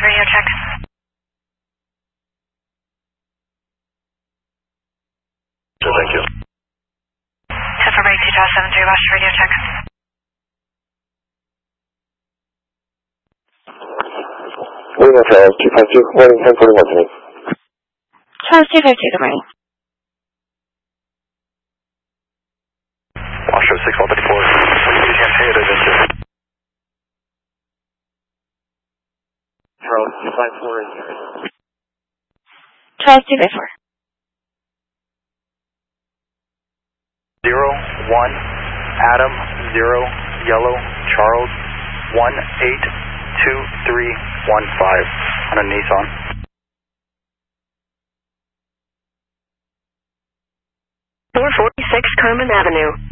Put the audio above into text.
radio check. Thank you. Central break 2073 West radio check. Wing Charles 252, morning 1041 to me. Charles 252, good morning. Washoe 6134, Louisiana Head Adventure. Charles 254 is Charles 254. 0, 1, Adam, 0, Yellow, Charles, 182315 on a Nissan. Four 46 Carmen Avenue.